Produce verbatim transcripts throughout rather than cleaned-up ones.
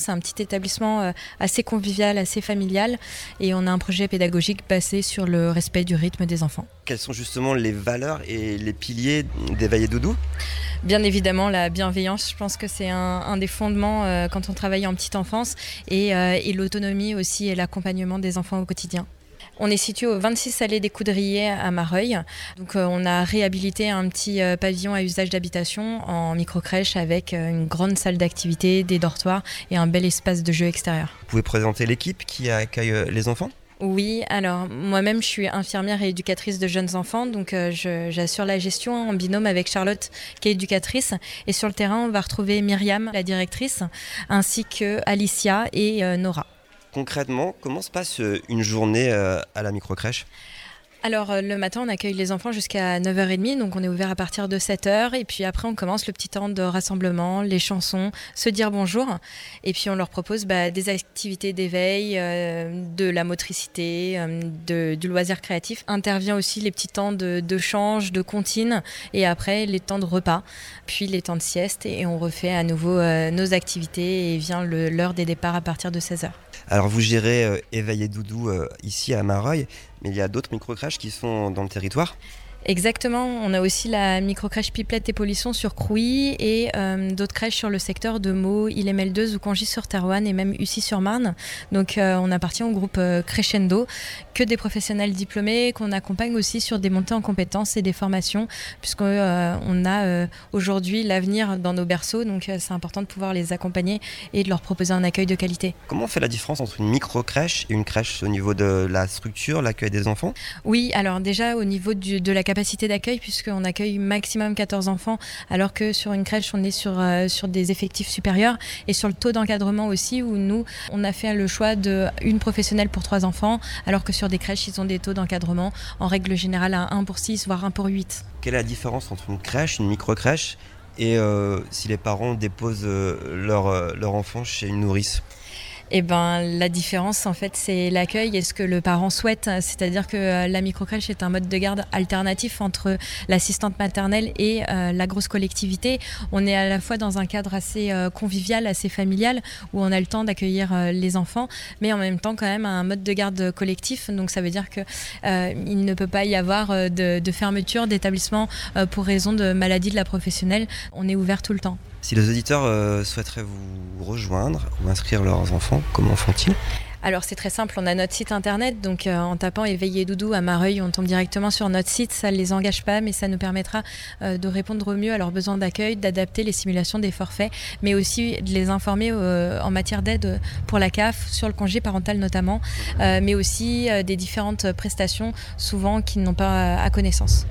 C'est un petit établissement assez convivial, assez familial et on a un projet pédagogique basé sur le respect du rythme des enfants. Quelles sont justement les valeurs et les piliers d'Éveil et Doudou ? Bien évidemment, la bienveillance, je pense que c'est un, un des fondements euh, quand on travaille en petite enfance et, euh, et l'autonomie aussi et l'accompagnement des enfants au quotidien. On est situé au vingt-six allée des Coudriers à Mareuil. Donc, euh, on a réhabilité un petit euh, pavillon à usage d'habitation en microcrèche avec euh, une grande salle d'activité, des dortoirs et un bel espace de jeu extérieur. Vous pouvez présenter l'équipe qui accueille euh, les enfants ? Oui, alors moi-même je suis infirmière et éducatrice de jeunes enfants, donc euh, je, j'assure la gestion en binôme avec Charlotte qui est éducatrice. Et sur le terrain, on va retrouver Myriam, la directrice, ainsi que Alicia et euh, Nora. Concrètement, comment se passe une journée à la microcrèche ? Alors le matin, on accueille les enfants jusqu'à neuf heures trente, donc on est ouvert à partir de sept heures. Et puis après, on commence le petit temps de rassemblement, les chansons, se dire bonjour. Et puis on leur propose bah, des activités d'éveil, euh, de la motricité, euh, de, du loisir créatif. Intervient aussi les petits temps de, de change, de comptine. Et après, les temps de repas, puis les temps de sieste. Et on refait à nouveau euh, nos activités et vient le, l'heure des départs à partir de seize heures. Alors vous gérez euh, Éveil et Doudou euh, ici à Mareuil, mais il y a d'autres microcrèches qui sont dans le territoire ? Exactement, on a aussi la microcrèche Pipelette et Polisson sur Crouy et euh, d'autres crèches sur le secteur de Meaux, Ille-et-Meldeuze ou Congy-sur-Thérouanne et même Ussy-sur-Marne. Donc euh, on appartient au groupe euh, Crescendo, que des professionnels diplômés qu'on accompagne aussi sur des montées en compétences et des formations puisqu'on euh, a euh, aujourd'hui l'avenir dans nos berceaux, donc euh, c'est important de pouvoir les accompagner et de leur proposer un accueil de qualité. Comment on fait la différence entre une microcrèche et une crèche au niveau de la structure, l'accueil des enfants ? Oui, alors déjà au niveau du, de la capacité capacité d'accueil puisqu'on accueille maximum quatorze enfants alors que sur une crèche on est sur, euh, sur des effectifs supérieurs et sur le taux d'encadrement aussi où nous on a fait le choix d'une professionnelle pour trois enfants alors que sur des crèches ils ont des taux d'encadrement en règle générale à un pour six voire un pour huit. Quelle est la différence entre une crèche, une microcrèche et euh, si les parents déposent euh, leur, euh, leur enfant chez une nourrice ? Eh ben, la différence, en fait, c'est l'accueil et ce que le parent souhaite. C'est-à-dire que la microcrèche est un mode de garde alternatif entre l'assistante maternelle et euh, la grosse collectivité. On est à la fois dans un cadre assez euh, convivial, assez familial, où on a le temps d'accueillir euh, les enfants, mais en même temps, quand même, un mode de garde collectif. Donc, ça veut dire qu'il euh, ne peut pas y avoir euh, de, de fermeture d'établissement euh, pour raison de maladie de la professionnelle. On est ouvert tout le temps. Si les auditeurs euh, souhaiteraient vous rejoindre ou inscrire leurs enfants, comment font-ils ? Alors c'est très simple, on a notre site internet, donc euh, en tapant Éveil et Doudou à Mareuil, on tombe directement sur notre site, ça ne les engage pas, mais ça nous permettra euh, de répondre au mieux à leurs besoins d'accueil, d'adapter les simulations des forfaits, mais aussi de les informer euh, en matière d'aide pour la C A F, sur le congé parental notamment, euh, mais aussi euh, des différentes prestations, souvent qu'ils n'ont pas à connaissance.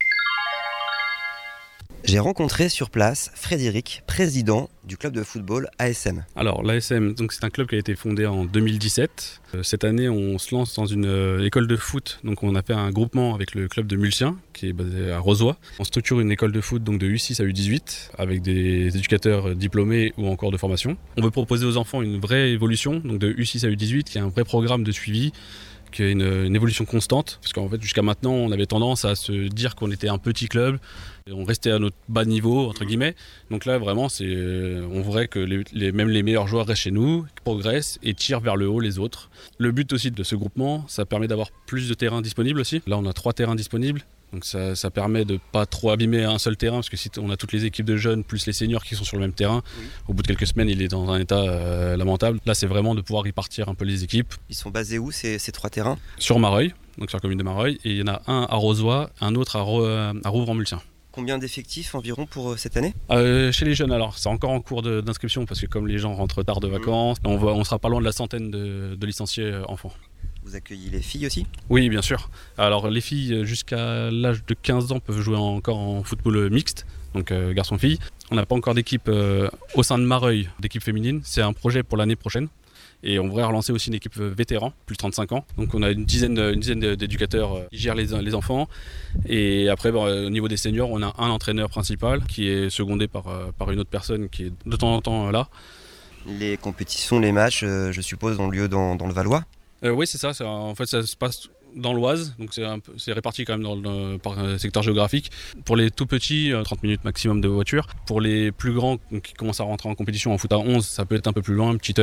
J'ai rencontré sur place Frédéric, président du club de football A S M. Alors l'A S M, donc, c'est un club qui a été fondé en deux mille dix-sept. Euh, cette année, on se lance dans une euh, école de foot. Donc on a fait un groupement avec le club de Mulsien, qui est basé à Rozoy. On structure une école de foot donc, de U six à U dix-huit, avec des éducateurs diplômés ou en cours de formation. On veut proposer aux enfants une vraie évolution, donc de U six à U dix-huit, qui est un vrai programme de suivi, qui est une, une évolution constante, parce qu'en fait jusqu'à maintenant on avait tendance à se dire qu'on était un petit club, et on restait à notre bas niveau entre guillemets, donc là vraiment c'est, on voudrait que les, les, même les meilleurs joueurs restent chez nous, progressent et tirent vers le haut les autres. Le but aussi de ce groupement, ça permet d'avoir plus de terrains disponibles aussi, là on a trois terrains disponibles. Donc ça, ça permet de ne pas trop abîmer un seul terrain, parce que si on a toutes les équipes de jeunes, plus les seniors qui sont sur le même terrain, oui. Au bout de quelques semaines, il est dans un état euh, lamentable. Là, c'est vraiment de pouvoir répartir un peu les équipes. Ils sont basés où, ces, ces trois terrains ? Sur Mareuil, donc sur la commune de Mareuil, et il y en a un à Rozoy, un autre à, Ro- à Rouvres-en-Mulsien. Combien d'effectifs environ pour cette année ? euh, Chez les jeunes, alors, c'est encore en cours de, d'inscription, parce que comme les gens rentrent tard de vacances, mmh. on, va, on sera pas loin de la centaine de, de licenciés enfants. Vous accueillez les filles aussi ? Oui, bien sûr. Alors les filles jusqu'à l'âge de quinze ans peuvent jouer encore en football mixte, donc euh, garçon-fille. On n'a pas encore d'équipe euh, au sein de Mareuil, d'équipe féminine. C'est un projet pour l'année prochaine. Et on voudrait relancer aussi une équipe vétéran, plus de trente-cinq ans. Donc on a une dizaine, une dizaine d'éducateurs qui gèrent les, les enfants. Et après, bon, au niveau des seniors, on a un entraîneur principal qui est secondé par, par une autre personne qui est de temps en temps là. Les compétitions, les matchs, euh, je suppose, ont lieu dans, dans le Valois ? Euh, oui, c'est ça. C'est, en fait, ça se passe dans l'Oise, donc c'est, un peu, c'est réparti quand même dans le, par secteur géographique. Pour les tout petits, trente minutes maximum de voiture. Pour les plus grands qui commencent à rentrer en compétition en foot à onze, ça peut être un peu plus loin, une petite heure.